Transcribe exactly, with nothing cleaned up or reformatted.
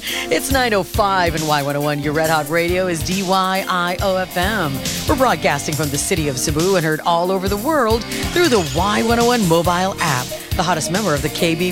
It's nine oh five and Y one oh one. Your Red Hot Radio is D Y I O F M. We're broadcasting from the city of Cebu and heard all over the world through the Y one oh one mobile app. The hottest member of the K B